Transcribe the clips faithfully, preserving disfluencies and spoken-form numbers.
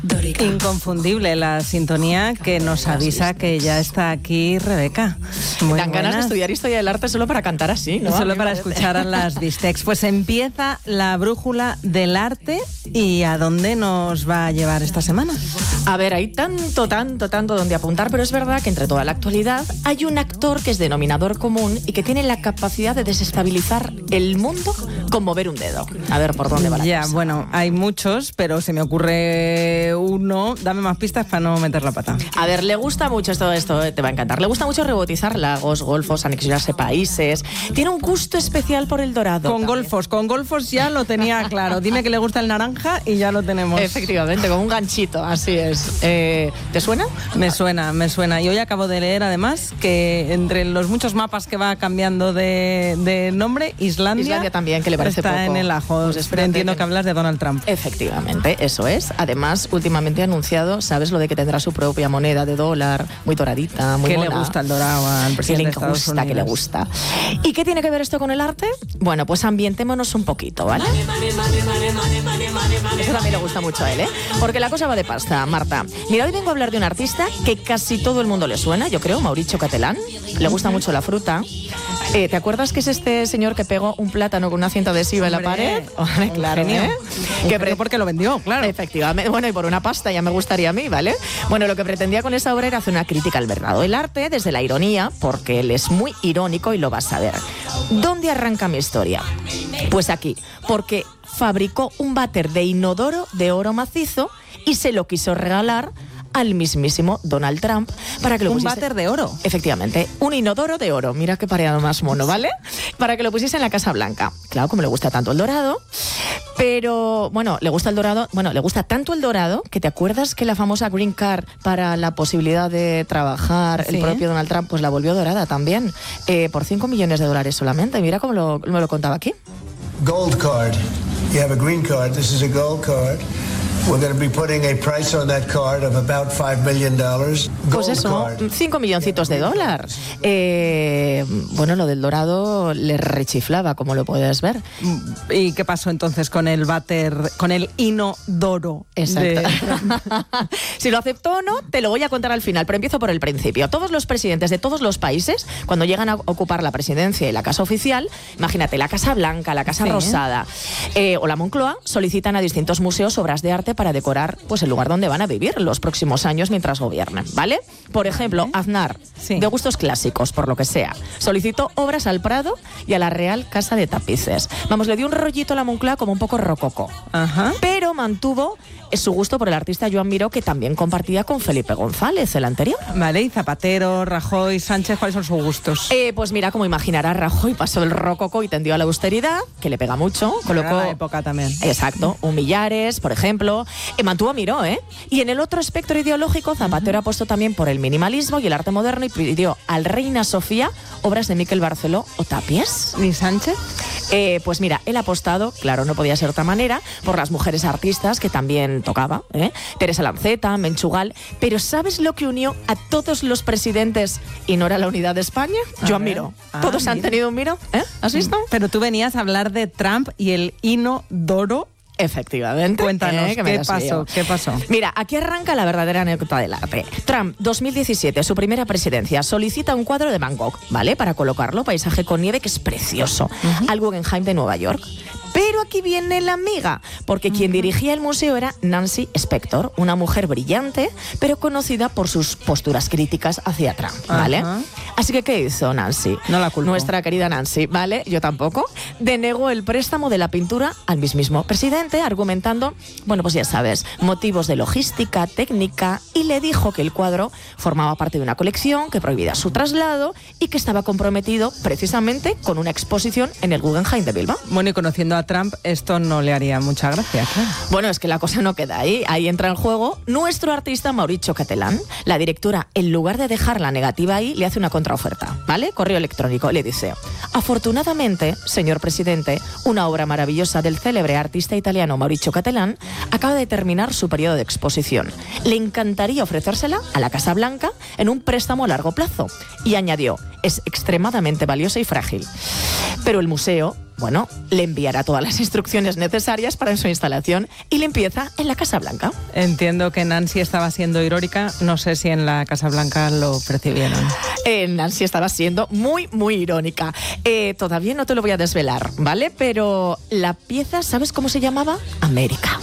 Dórica. Inconfundible la sintonía que nos avisa que ya está aquí Rebeca. Muy Dan buenas. Ganas de estudiar Historia del Arte solo para cantar así, ¿no? Solo para escuchar a las Bistecs. Pues empieza la brújula del arte. ¿Y a dónde nos va a llevar esta semana? A ver, hay tanto, tanto, tanto donde apuntar, pero es verdad que entre toda la actualidad hay un actor que es denominador común y que tiene la capacidad de desestabilizar el mundo con mover un dedo. A ver, ¿por dónde va la Ya, cosa? bueno, hay muchos, pero se me ocurre uno. Dame más pistas para no meter la pata. A ver, le gusta mucho esto, esto te va a encantar. Le gusta mucho rebautizar lagos, golfos, anexionarse países. Tiene un gusto especial por el dorado. Con también. golfos, con golfos ya lo tenía claro. Dime que le gusta el naranja y ya lo tenemos. Efectivamente, con un ganchito, así es. Eh, ¿Te suena? Me suena, me suena. Y hoy acabo de leer, además, que entre los muchos mapas que va cambiando de, de nombre, Islandia, Islandia también, que le parece está poco. en el ajo. Pues espérate, entiendo que... que hablas de Donald Trump. Efectivamente, eso es. Además, últimamente ha anunciado, ¿sabes lo de que tendrá su propia moneda de dólar, muy doradita, muy ¿Qué mona? le gusta el dorado al presidente de Estados gusta, Unidos? Que le gusta. ¿Y qué tiene que ver esto con el arte? Bueno, pues ambientémonos un poquito, ¿vale? Eso también le gusta mucho a él, ¿eh? Porque la cosa va de pasta, Marta. Mira, hoy vengo a hablar de un artista que casi todo el mundo le suena, yo creo, Mauricio Catalán. Le gusta mucho la fruta. Eh, ¿Te acuerdas que es este señor que pegó un plátano con una cinta adhesiva en la pared? Hombre, claro, genio. ¿eh? Que pre- porque lo vendió, claro. Efectivamente. Bueno, y por una pasta ya me gustaría a mí, ¿vale? Bueno, lo que pretendía con esa obra era hacer una crítica al verdadero el arte desde la ironía, porque él es muy irónico y lo vas a ver. ¿Dónde arranca mi historia? Pues aquí, porque fabricó un váter de inodoro de oro macizo y se lo quiso regalar al mismísimo Donald Trump para que lo un pusiese... váter de oro. Efectivamente, un inodoro de oro. Mira qué pareado más mono, ¿vale? Para que lo pusiese en la Casa Blanca. Claro, como le gusta tanto el dorado, pero bueno, le gusta el dorado, bueno, le gusta tanto el dorado que te acuerdas que la famosa Green Card para la posibilidad de trabajar, ¿Sí? El propio Donald Trump pues la volvió dorada también, eh, por cinco millones de dólares solamente. Mira cómo lo, me lo contaba aquí. Gold card. You have a green card. This is a gold card. We're going to be putting a price on that card of about five million dollars. Pues eso, cinco milloncitos de dólar. Eh, bueno, lo del dorado le rechiflaba, como lo puedes ver. ¿Y qué pasó entonces con el váter, con el inodoro? Exacto. De... Si lo aceptó o no, te lo voy a contar al final, pero empiezo por el principio. Todos los presidentes de todos los países, cuando llegan a ocupar la presidencia y la Casa Oficial, imagínate, la Casa Blanca, la Casa Sí. Rosada eh, o la Moncloa, solicitan a distintos museos obras de arte para decorar pues el lugar donde van a vivir los próximos años mientras gobiernen, ¿vale? Por ejemplo, Aznar, Sí. de gustos clásicos, por lo que sea, solicitó obras al Prado y a la Real Casa de Tapices. Vamos, le dio un rollito a la Moncloa como un poco rococó. Ajá. Pero mantuvo su gusto por el artista Joan Miró, que también compartía con Felipe González, el anterior. Vale, y Zapatero, Rajoy, Sánchez, ¿cuáles son sus gustos? Eh, pues mira, como imaginarás, Rajoy pasó del rococó y tendió a la austeridad, que le pega mucho. Colocó... Era la época también. Exacto, un Millares, por ejemplo. Eh, mantuvo a Miró, ¿eh? Y en el otro espectro ideológico, Zapatero apostó también por el minimalismo y el arte moderno y pidió al Reina Sofía obras de Miquel Barceló o Tapies. ¿Ni Sánchez? Eh, pues mira, él ha apostado, claro, no podía ser de otra manera, por las mujeres artistas que también tocaba, ¿eh? Teresa Lanceta, Menchugal, pero ¿sabes lo que unió a todos los presidentes y no era la unidad de España? A Joan ver. Miró. Ah, Todos han mira. tenido un Miró, ¿eh? ¿Has visto? Pero tú venías a hablar de Trump y el inodoro. Efectivamente. Cuéntanos, ¿eh? Que me ¿qué das pasó? lío. ¿Qué pasó? Mira, aquí arranca la verdadera anécdota del arte. Trump, dos mil diecisiete, su primera presidencia, solicita un cuadro de Van Gogh, ¿vale? Para colocarlo, paisaje con nieve, que es precioso, uh-huh. al Guggenheim de Nueva York. Pero aquí viene la amiga, porque uh-huh. quien dirigía el museo era Nancy Spector, una mujer brillante, pero conocida por sus posturas críticas hacia Trump, ¿vale? Uh-huh. Así que, ¿qué hizo Nancy? No la culpo. Nuestra querida Nancy, ¿vale? Yo tampoco. Denegó el préstamo de la pintura al mismísimo presidente, argumentando, bueno, pues ya sabes, motivos de logística, técnica, y le dijo que el cuadro formaba parte de una colección, que prohibía su traslado y que estaba comprometido precisamente con una exposición en el Guggenheim de Bilbao. Bueno, y conociendo a Trump, esto no le haría mucha gracia, claro. Bueno, es que la cosa no queda ahí. Ahí entra en juego nuestro artista Mauricio Catalán. La directora, en lugar de dejar la negativa ahí, le hace una contraoferta, ¿vale? Correo electrónico. Le dice: afortunadamente, señor presidente, una obra maravillosa del célebre artista italiano Mauricio Catalán acaba de terminar su periodo de exposición. Le encantaría ofrecérsela a la Casa Blanca en un préstamo a largo plazo. Y añadió: es extremadamente valiosa y frágil. Pero el museo bueno, le enviará todas las instrucciones necesarias para su instalación y limpieza en la Casa Blanca. Entiendo que Nancy estaba siendo irónica, no sé si en la Casa Blanca lo percibieron. Eh, Nancy estaba siendo muy, muy irónica. Eh, todavía no te lo voy a desvelar, ¿vale? Pero la pieza, ¿sabes cómo se llamaba? América.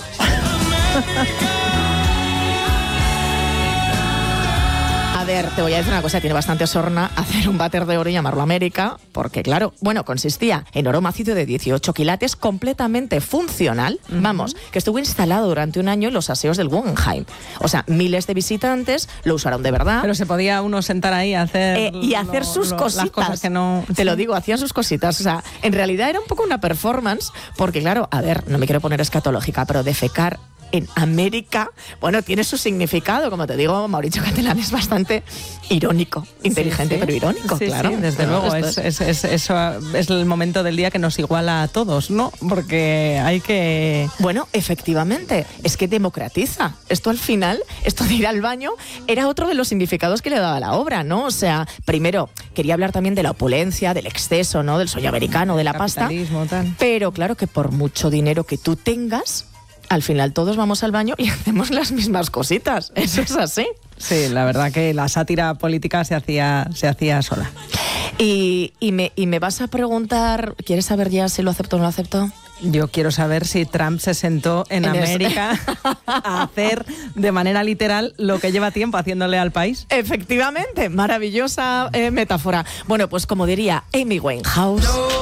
A ver, te voy a decir una cosa, tiene bastante sorna hacer un váter de oro y llamarlo América, porque claro, bueno, consistía en oro macizo de dieciocho quilates completamente funcional, uh-huh. vamos, que estuvo instalado durante un año en los aseos del Guggenheim. O sea, miles de visitantes lo usaron de verdad. Pero se podía uno sentar ahí a hacer... Eh, y hacer lo, sus lo, cositas. Las cosas que no... Te lo digo, hacían sus cositas. O sea, en realidad era un poco una performance, porque claro, a ver, no me quiero poner escatológica, pero defecar en América, bueno, tiene su significado. Como te digo, Mauricio Catalán es bastante irónico, inteligente, sí, sí. pero irónico, sí, claro. Sí, desde no, luego, es, es, es, eso es el momento del día que nos iguala a todos, ¿no? Porque hay que... Bueno, efectivamente, es que democratiza. Esto al final, esto de ir al baño, era otro de los significados que le daba la obra, ¿no? O sea, primero, quería hablar también de la opulencia, del exceso, ¿no? Del sueño americano, de la pasta. Tal. Pero claro que por mucho dinero que tú tengas, al final todos vamos al baño y hacemos las mismas cositas. Eso es así. Sí, la verdad que la sátira política se hacía, se hacía sola. Y, y, me, y me vas a preguntar, ¿quieres saber ya si lo acepto o no lo acepto? Yo quiero saber si Trump se sentó en, en América a hacer de manera literal lo que lleva tiempo haciéndole al país. Efectivamente, maravillosa eh, metáfora. Bueno, pues como diría Amy Winehouse...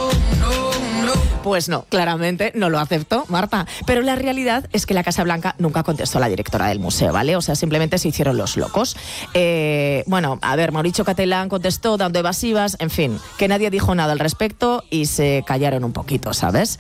Pues no, claramente no lo aceptó, Marta. Pero la realidad es que la Casa Blanca nunca contestó a la directora del museo, ¿vale? O sea, simplemente se hicieron los locos. Eh, bueno, a ver, Mauricio Catalán contestó dando evasivas, en fin, que nadie dijo nada al respecto y se callaron un poquito, ¿sabes?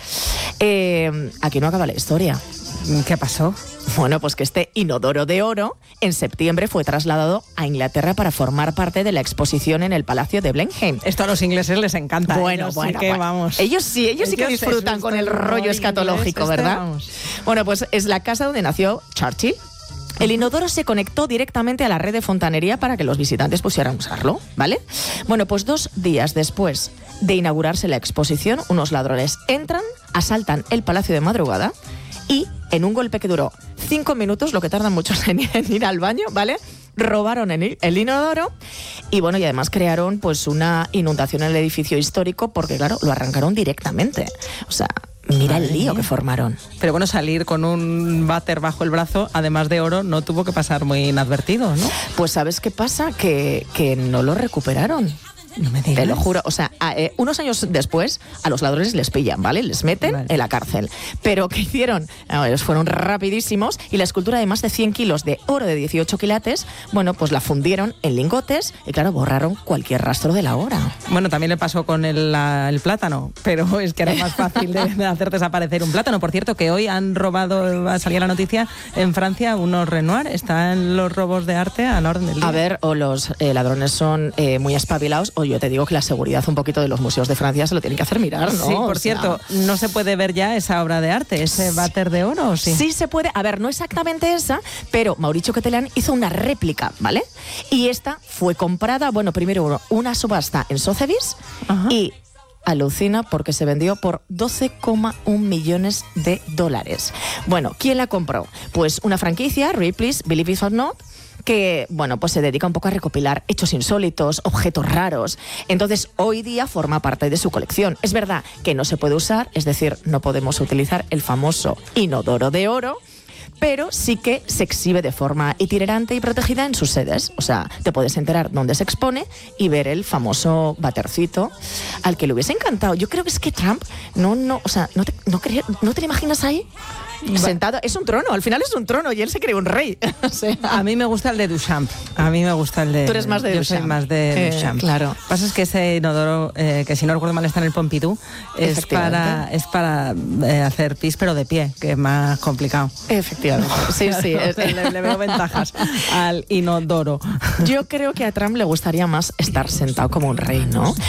Eh, aquí no acaba la historia. ¿Qué pasó? Bueno, pues que este inodoro de oro en septiembre fue trasladado a Inglaterra para formar parte de la exposición en el Palacio de Blenheim. Esto a los ingleses les encanta. Bueno, ellos bueno, sí que bueno. vamos. Ellos sí, ellos, ellos sí que disfrutan con el rollo escatológico, este, ¿verdad? Vamos. Bueno, pues es la casa donde nació Churchill. El inodoro se conectó directamente a la red de fontanería para que los visitantes pusieran a usarlo, ¿vale? Bueno, pues dos días después de inaugurarse la exposición, unos ladrones entran, asaltan el palacio de madrugada y, en un golpe que duró cinco minutos, lo que tardan muchos en, en ir al baño, ¿vale?, robaron el, el inodoro y, bueno, y además crearon pues una inundación en el edificio histórico porque, claro, lo arrancaron directamente. O sea, mira Madre el lío mía. que formaron. Pero bueno, salir con un váter bajo el brazo, además de oro, no tuvo que pasar muy inadvertido, ¿no? Pues ¿sabes qué pasa? Que, que no lo recuperaron. No me digas. Te lo juro. O sea, a, eh, unos años después a los ladrones les pillan, ¿vale? Les meten vale. en la cárcel. Pero ¿qué hicieron? No, ellos fueron rapidísimos y la escultura de más de cien kilos de oro de dieciocho quilates, bueno, pues la fundieron en lingotes y, claro, borraron cualquier rastro de la obra. Bueno, también le pasó con el, la, el plátano, pero es que era más fácil de, de hacer desaparecer un plátano. Por cierto, que hoy han robado, salía la noticia, en Francia, unos Renoir. Están los robos de arte a la orden del día. A ver, o los eh, ladrones son eh, muy espabilados, o yo te digo que la seguridad un poquito de los museos de Francia se lo tienen que hacer mirar, ¿no? Sí, por o sea... cierto, ¿no se puede ver ya esa obra de arte, ese váter de oro, o sí? Sí se puede, a ver, no exactamente esa, pero Mauricio Catalán hizo una réplica, ¿vale? Y esta fue comprada, bueno, primero una subasta en Sotheby's y alucina porque se vendió por doce coma uno millones de dólares. Bueno, ¿quién la compró? Pues una franquicia, Ripley's, Believe It or Not, que, bueno, pues se dedica un poco a recopilar hechos insólitos, objetos raros. Entonces, hoy día forma parte de su colección. Es verdad que no se puede usar, es decir, no podemos utilizar el famoso inodoro de oro, pero sí que se exhibe de forma itinerante y protegida en sus sedes. O sea, te puedes enterar dónde se expone y ver el famoso batercito al que le hubiese encantado. Yo creo que es que Trump, no, no, o sea, no te, no, quería, ¿no te lo imaginas ahí? Sentado, es un trono, al final es un trono y él se cree un rey. O sea, a mí me gusta el de Duchamp. A mí me gusta el de. Tú eres más de yo Duchamp. Soy más de eh, Duchamp. Claro. Lo que pasa es que ese inodoro, eh, que si no recuerdo mal está en el Pompidou, es para, es para eh, hacer pis, pero de pie, que es más complicado. Efectivamente. Sí, sí. Es, le, le veo ventajas al inodoro. Yo creo que a Trump le gustaría más estar sentado como un rey, ¿no?